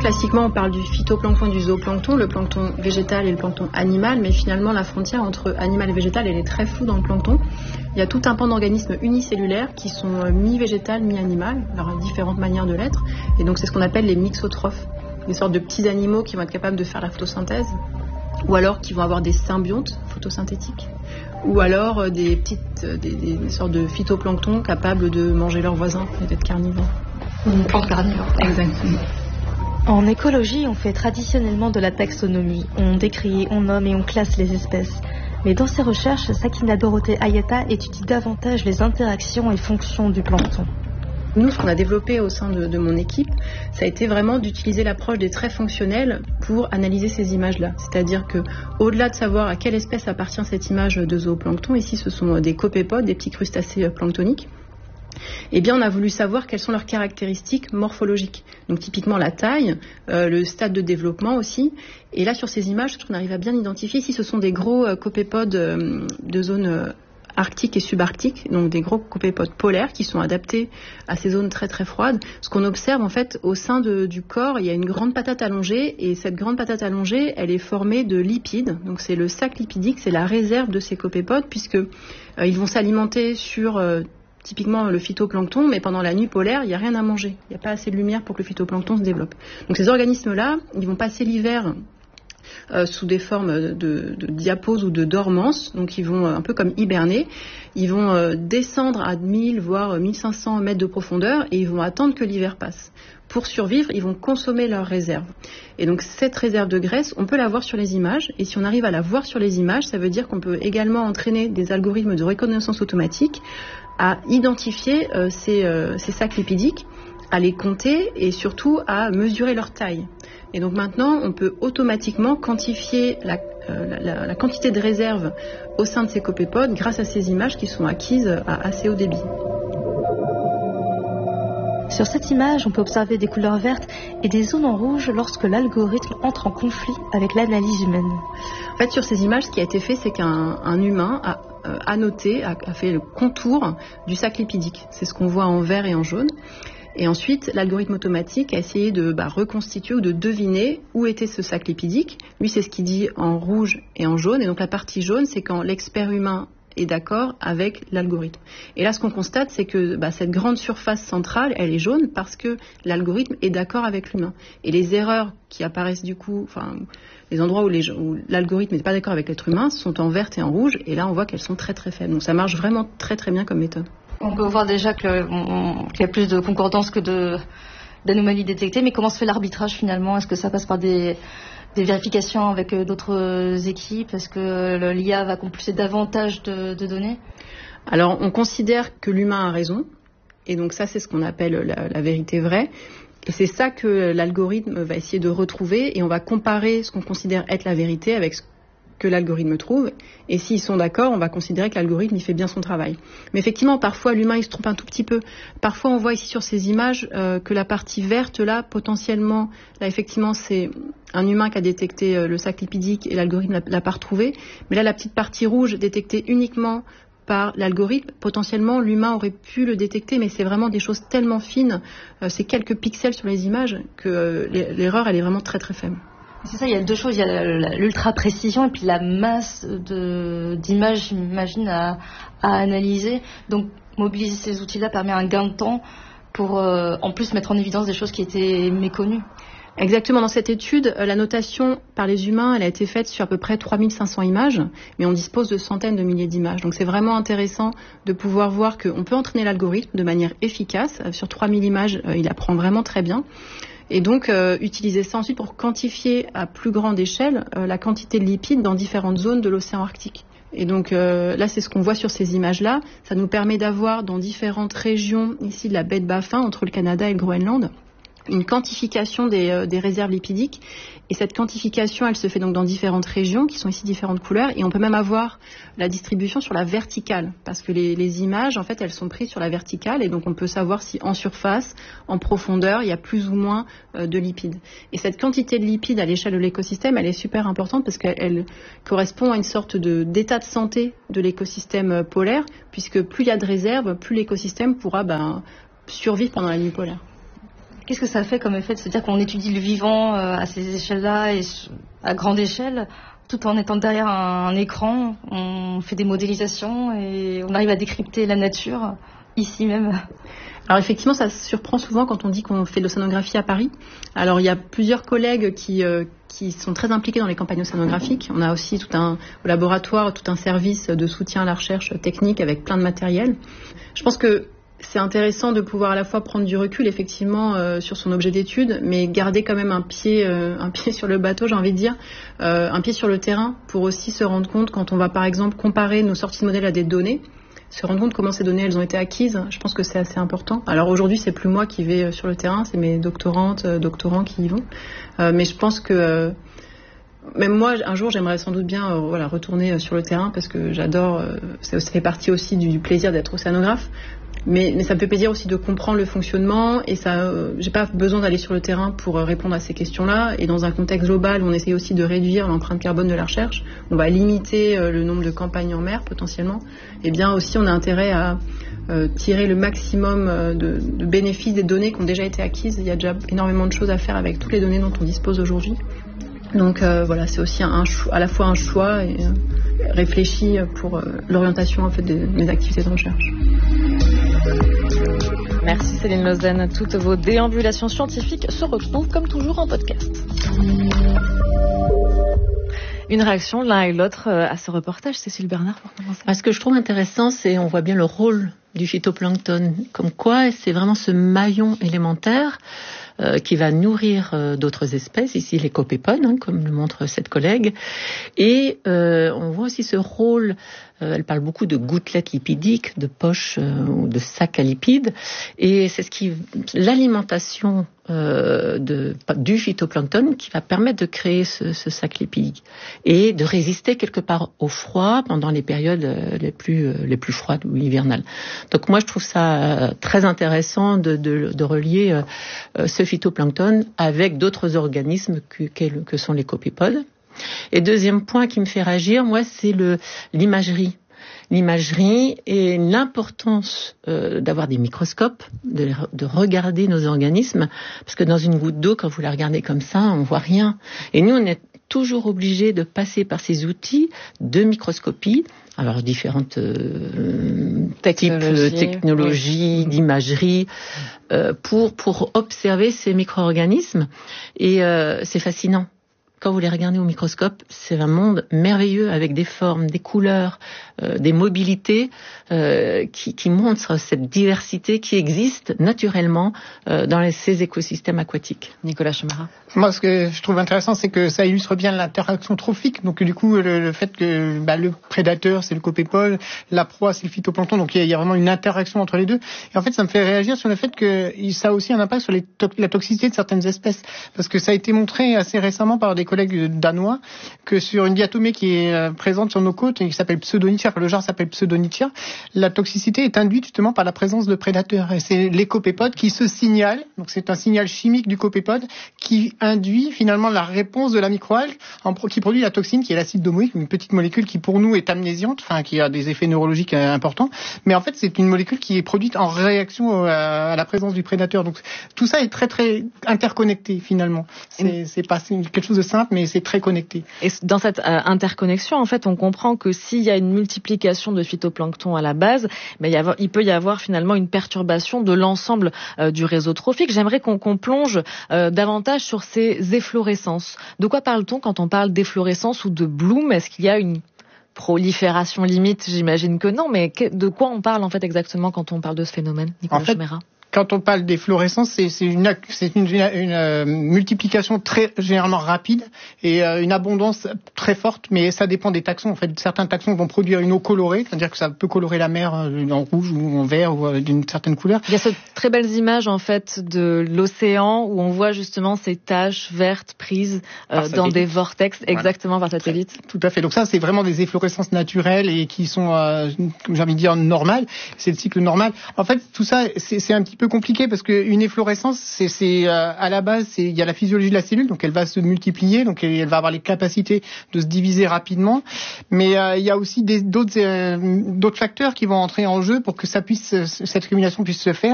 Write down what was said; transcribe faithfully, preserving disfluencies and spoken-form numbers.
classiquement, on parle du phytoplancton et du zooplancton, le plancton végétal et le plancton animal, mais finalement, la frontière entre animal et végétal, elle est très floue dans le plancton. Il y a tout un pan d'organismes unicellulaires qui sont mi-végétal, mi-animal, alors différentes manières de l'être, et donc c'est ce qu'on appelle les mixotrophes, des sortes de petits animaux qui vont être capables de faire la photosynthèse, ou alors qui vont avoir des symbiontes photosynthétiques, ou alors des petites, des, des, des sortes de phytoplancton capables de manger leurs voisins et d'être carnivores. Une plante carnivore. Exactement. En écologie, on fait traditionnellement de la taxonomie. On décrit, on nomme et on classe les espèces. Mais dans ses recherches, Sakina Dorothée Ayata étudie davantage les interactions et fonctions du plancton. Nous, ce qu'on a développé au sein de, de mon équipe, ça a été vraiment d'utiliser l'approche des traits fonctionnels pour analyser ces images-là. C'est-à-dire que, au-delà de savoir à quelle espèce appartient cette image de zooplancton, ici ce sont des copépodes, des petits crustacés planctoniques, eh bien, on a voulu savoir quelles sont leurs caractéristiques morphologiques. Donc, typiquement, la taille, euh, le stade de développement aussi. Et là, sur ces images, ce qu'on arrive à bien identifier, ici, ce sont des gros euh, copépodes euh, de zones euh, arctiques et subarctiques, donc des gros copépodes polaires qui sont adaptés à ces zones très très froides. Ce qu'on observe, en fait, au sein de, du corps, il y a une grande patate allongée, et cette grande patate allongée, elle est formée de lipides. Donc, c'est le sac lipidique, c'est la réserve de ces copépodes, puisque euh, ils vont s'alimenter sur... Euh, typiquement le phytoplancton, mais pendant la nuit polaire, il n'y a rien à manger. Il n'y a pas assez de lumière pour que le phytoplancton se développe. Donc ces organismes-là, ils vont passer l'hiver euh, sous des formes de, de diapause ou de dormance. Donc ils vont euh, un peu comme hiberner. Ils vont euh, descendre à mille, voire mille cinq cents mètres de profondeur et ils vont attendre que l'hiver passe. Pour survivre, ils vont consommer leur réserve. Et donc cette réserve de graisse, on peut la voir sur les images. Et si on arrive à la voir sur les images, ça veut dire qu'on peut également entraîner des algorithmes de reconnaissance automatique à identifier euh, ces, euh, ces sacs lipidiques, à les compter et surtout à mesurer leur taille. Et donc maintenant, on peut automatiquement quantifier la, euh, la, la quantité de réserve au sein de ces copépodes grâce à ces images qui sont acquises à assez haut débit. Sur cette image, on peut observer des couleurs vertes et des zones en rouge lorsque l'algorithme entre en conflit avec l'analyse humaine. En fait, sur ces images, ce qui a été fait, c'est qu'un un humain a euh, annoté, a, a fait le contour du sac lipidique. C'est ce qu'on voit en vert et en jaune. Et ensuite, l'algorithme automatique a essayé de bah, reconstituer ou de deviner où était ce sac lipidique. Lui, c'est ce qu'il dit en rouge et en jaune. Et donc la partie jaune, c'est quand l'expert humain est d'accord avec l'algorithme. Et là, ce qu'on constate, c'est que bah, cette grande surface centrale, elle est jaune parce que l'algorithme est d'accord avec l'humain. Et les erreurs qui apparaissent du coup, enfin, les endroits où, les, où l'algorithme n'est pas d'accord avec l'être humain sont en vert et en rouge. Et là, on voit qu'elles sont très très faibles. Donc ça marche vraiment très très bien comme méthode. On peut voir déjà que, on, qu'il y a plus de concordance que de, d'anomalies détectées. Mais comment se fait l'arbitrage finalement ? Est-ce que ça passe par des... des vérifications avec d'autres équipes? Est-ce que l'I A va compulser davantage de, de données? Alors, on considère que l'humain a raison. Et donc ça, c'est ce qu'on appelle la, la vérité vraie. Et c'est ça que l'algorithme va essayer de retrouver. Et on va comparer ce qu'on considère être la vérité avec ce que l'algorithme trouve. Et s'ils sont d'accord, on va considérer que l'algorithme il fait bien son travail. Mais effectivement, parfois, l'humain il se trompe un tout petit peu. Parfois, on voit ici sur ces images euh, que la partie verte, là, potentiellement, là, effectivement, c'est un humain qui a détecté euh, le sac lipidique et l'algorithme l'a, l'a pas retrouvé. Mais là, la petite partie rouge détectée uniquement par l'algorithme, potentiellement, l'humain aurait pu le détecter, mais c'est vraiment des choses tellement fines, euh, c'est quelques pixels sur les images, que euh, l'erreur, elle est vraiment très, très faible. C'est ça, il y a deux choses, il y a l'ultra-précision et puis la masse de, d'images, j'imagine, à, à analyser. Donc, mobiliser ces outils-là permet un gain de temps pour, euh, en plus, mettre en évidence des choses qui étaient méconnues. Exactement. Dans cette étude, la notation par les humains, elle a été faite sur à peu près trois mille cinq cents images, mais on dispose de centaines de milliers d'images. Donc, c'est vraiment intéressant de pouvoir voir qu'on peut entraîner l'algorithme de manière efficace. Sur trois mille images, il apprend vraiment très bien. Et donc, euh, utiliser ça ensuite pour quantifier à plus grande échelle euh, la quantité de lipides dans différentes zones de l'océan Arctique. Et donc, euh, là, c'est ce qu'on voit sur ces images-là. Ça nous permet d'avoir dans différentes régions, ici de la baie de Baffin, entre le Canada et le Groenland, une quantification des, euh, des réserves lipidiques. Et cette quantification, elle se fait donc dans différentes régions, qui sont ici différentes couleurs. Et on peut même avoir la distribution sur la verticale, parce que les, les images, en fait, elles sont prises sur la verticale. Et donc, on peut savoir si en surface, en profondeur, il y a plus ou moins euh, de lipides. Et cette quantité de lipides à l'échelle de l'écosystème, elle est super importante parce qu'elle correspond à une sorte de, d'état de santé de l'écosystème polaire, puisque plus il y a de réserves, plus l'écosystème pourra ben, survivre pendant la nuit polaire. Qu'est-ce que ça fait comme effet de se dire qu'on étudie le vivant euh, à ces échelles-là et à grande échelle, tout en étant derrière un, un écran, on fait des modélisations et on arrive à décrypter la nature ici même. Alors effectivement, ça surprend souvent quand on dit qu'on fait de l'océanographie à Paris. Alors il y a plusieurs collègues qui, euh, qui sont très impliqués dans les campagnes océanographiques. On a aussi tout un au laboratoire, tout un service de soutien à la recherche technique avec plein de matériel. Je pense que c'est intéressant de pouvoir à la fois prendre du recul effectivement euh, sur son objet d'étude, mais garder quand même un pied, euh, un pied sur le bateau, j'ai envie de dire, euh, un pied sur le terrain pour aussi se rendre compte quand on va par exemple comparer nos sorties de modèles à des données, se rendre compte comment ces données elles ont été acquises. Je pense que c'est assez important. Alors aujourd'hui c'est plus moi qui vais sur le terrain, c'est mes doctorantes, euh, doctorants qui y vont, euh, mais je pense que euh, même moi, un jour, j'aimerais sans doute bien euh, voilà, retourner sur le terrain parce que j'adore, euh, ça, ça fait partie aussi du, du plaisir d'être océanographe. Mais, mais ça me fait plaisir aussi de comprendre le fonctionnement et ça, euh, j'ai pas besoin d'aller sur le terrain pour euh, répondre à ces questions-là. Et dans un contexte global où on essaye aussi de réduire l'empreinte carbone de la recherche, on va limiter euh, le nombre de campagnes en mer potentiellement. Et bien aussi, on a intérêt à euh, tirer le maximum euh, de, de bénéfices des données qui ont déjà été acquises. Il y a déjà énormément de choses à faire avec toutes les données dont on dispose aujourd'hui. Donc euh, voilà, c'est aussi un choix, à la fois un choix et euh, réfléchi pour euh, l'orientation en fait des, des activités de recherche. Merci Céline Lausanne. Toutes vos déambulations scientifiques se retrouvent comme toujours en podcast. Une réaction l'un et l'autre à ce reportage, Cécile Bernard, pour commencer. Ce que je trouve intéressant, c'est on voit bien le rôle du phytoplancton, comme quoi c'est vraiment ce maillon élémentaire euh, qui va nourrir euh, d'autres espèces, ici les copépodes, hein, comme le montre cette collègue. Et euh, on voit aussi ce rôle, euh, elle parle beaucoup de gouttelettes lipidiques, de poches euh, ou de sacs à lipides, et c'est ce qui, l'alimentation euh, de, du phytoplancton qui va permettre de créer ce, ce sac lipidique et de résister quelque part au froid pendant les périodes euh, les plus euh, les plus froides ou hivernales. Donc moi je trouve ça très intéressant de, de, de relier euh, ce phytoplancton avec d'autres organismes que, que sont les copépodes. Et deuxième point qui me fait réagir, moi, c'est le, l'imagerie. L'imagerie et l'importance euh, d'avoir des microscopes, de, de regarder nos organismes, parce que dans une goutte d'eau, quand vous la regardez comme ça, on voit rien. Et nous, on est toujours obligés de passer par ces outils de microscopie, alors différentes euh, technologies, types, technologies oui. d'imagerie, euh, pour pour observer ces micro-organismes. Et euh, c'est fascinant. Quand vous les regardez au microscope, c'est un monde merveilleux avec des formes, des couleurs, euh, des mobilités euh, qui, qui montrent cette diversité qui existe naturellement euh, dans les, ces écosystèmes aquatiques. Nicolas Chemara. Moi, ce que je trouve intéressant, c'est que ça illustre bien l'interaction trophique. Donc, du coup, le, le fait que bah, le prédateur, c'est le copépode, la proie, c'est le phytoplancton. Donc, il y, a, il y a vraiment une interaction entre les deux. Et en fait, ça me fait réagir sur le fait que ça a aussi un impact sur les to- la toxicité de certaines espèces. Parce que ça a été montré assez récemment par des collègues danois que sur une diatomée qui est présente sur nos côtes et qui s'appelle Pseudonychia, le genre s'appelle Pseudonychia, la toxicité est induite justement par la présence de prédateurs. Et c'est les copépodes qui se signalent, donc c'est un signal chimique du copépode qui induit finalement la réponse de la microalgue en pro- qui produit la toxine qui est l'acide domoïque, une petite molécule qui pour nous est amnésiante, enfin qui a des effets neurologiques importants, mais en fait c'est une molécule qui est produite en réaction à la présence du prédateur. Donc tout ça est très très interconnecté finalement. C'est, c'est pas c'est quelque chose de simple, mais c'est très connecté. Et dans cette euh, interconnexion, en fait, on comprend que s'il y a une multiplication de phytoplancton à la base, ben, il, y a, il peut y avoir finalement une perturbation de l'ensemble euh, du réseau trophique. J'aimerais qu'on, qu'on plonge euh, davantage sur ces efflorescences. De quoi parle-t-on quand on parle d'efflorescence ou de bloom ? Est-ce qu'il y a une prolifération limite ? J'imagine que non, mais que, de quoi on parle en fait exactement quand on parle de ce phénomène, Nicolas en fait, Chemera ? Quand on parle d'efflorescence, c'est, c'est, une, c'est une, une, une euh, multiplication très généralement rapide et euh, une abondance très forte, mais ça dépend des taxons. En fait, certains taxons vont produire une eau colorée, c'est-à-dire que ça peut colorer la mer euh, en rouge ou en vert ou euh, d'une certaine couleur. Il y a ces très belles images en fait de l'océan où on voit justement ces taches vertes prises euh, dans des vortex, exactement voilà. Par satellite. Tout à fait. Donc ça, c'est vraiment des efflorescences naturelles et qui sont, euh, j'ai envie de dire, normales. C'est le cycle normal. En fait, tout ça, c'est, c'est un petit peu compliqué parce qu'une efflorescence, c'est, c'est euh, à la base, c'est il y a la physiologie de la cellule, donc elle va se multiplier, donc elle, elle va avoir les capacités de se diviser rapidement. Mais euh, il y a aussi des, d'autres, euh, d'autres facteurs qui vont entrer en jeu pour que ça puisse, cette élimination puisse se faire.